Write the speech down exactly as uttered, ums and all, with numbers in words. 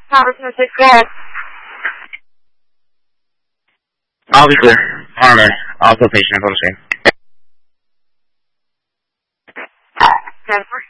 Congressman six, go ahead. Officer, Harmer, also patient info machine. Transfer.